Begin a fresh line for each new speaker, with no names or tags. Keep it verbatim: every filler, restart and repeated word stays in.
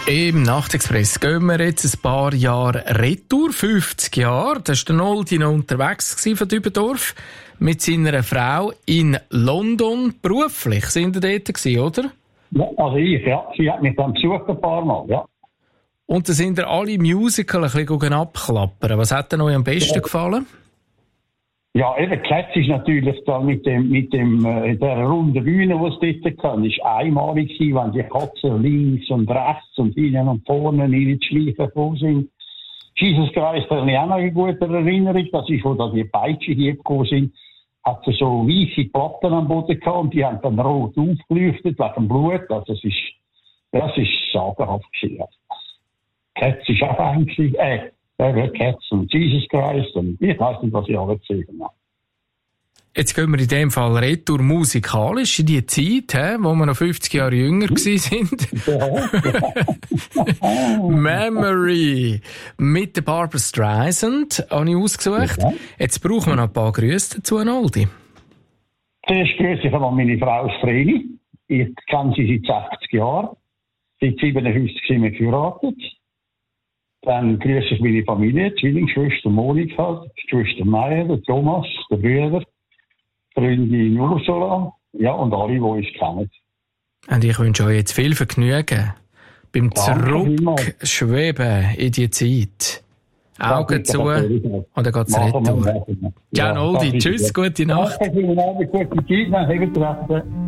Im Nachtexpress gehen wir jetzt ein paar Jahre retour, fünfzig Jahre. Da war der Noldi noch unterwegs von Dübendorf mit seiner Frau in London. Beruflich sind ihr dort gewesen, oder?
Ja, also ich, ja. Sie hat mich dann besucht ein paar Mal, ja.
Und da sind ihr alle Musical ein bisschen abklappern. Was hat denn euch am besten ja. gefallen?
Ja, eben, Cats ist natürlich da mit dem, mit dem, äh, der runden Bühne, die es dort kann, ist einmalig gewesen, wenn die Katzen links und rechts und hinten und vorne in die Schleife gekommen sind. Jesus Christ hat mich auch noch eine gute Erinnerung, das ist, wo da die Peitsche hier gekommen sind, hat sie so weisse Platten am Boden gehabt und die haben dann rot aufgeleuchtet wegen dem Blut, also das ist, das ist sagenhaft gewesen. Cats ist auch ein gewesen, äh, Cats und Jesus Christ und ich weiss nicht, was ich alles sagen habe.
Jetzt gehen wir in dem Fall retour musikalisch in die Zeit, he, wo wir noch fünfzig Jahre jünger hm? sind. Ja, ja. Memory mit der Barbra Streisand habe ich ausgesucht. Ja. Jetzt brauchen wir noch ein paar Grüße dazu, Noldi.
Zuerst grüße ich einmal meine Frau Vreni. Ich kenne sie seit sechzig Jahren. Seit siebenundfünfzig sind wir geheiratet. Dann grüße ich meine Familie, die Zwillingsschwester Monika, die Schwester Meier, der Thomas, der Brüder, Freundin Ursula, ja, und alle, die uns kennen. Und
ich wünsche euch jetzt viel Vergnügen beim Zurückschweben in die Zeit. Augen zu und dann geht's retour. Ciao, Noldi. Tschüss, gute Nacht.
Gute Nacht, gute Zeit,